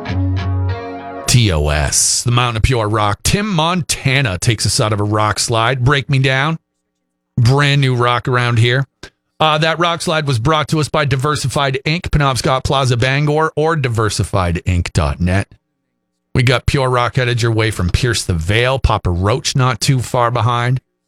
TOS, the Mountain of Pure Rock. Tim Montana takes us out of a rock slide. Break Me Down. Brand new rock around here. That rock slide was brought to us by Diversified Inc., Penobscot Plaza, Bangor, or diversifiedinc.net. We got Pure Rock headed your way from Pierce the Veil. Papa Roach not too far behind.